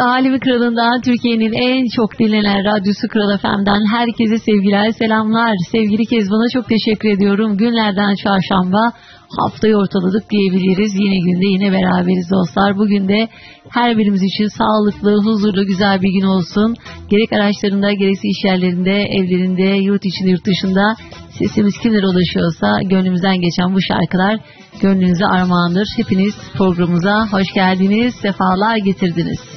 Alemi Kralı'ndan, Türkiye'nin en çok dinlenen radyosu Kral FM'den herkese sevgiler, selamlar. Sevgili Kezban'a çok teşekkür ediyorum. Günlerden çarşamba, haftayı ortaladık diyebiliriz. Yine günde yine beraberiz dostlar. Bugün de her birimiz için sağlıklı, huzurlu, güzel bir gün olsun. Gerek araçlarında, gerekse iş yerlerinde, evlerinde, yurt içinde, yurt dışında sesimiz kimlere ulaşıyorsa gönlümüzden geçen bu şarkılar gönlünüze armağandır. Hepiniz programımıza hoş geldiniz, sefalar getirdiniz.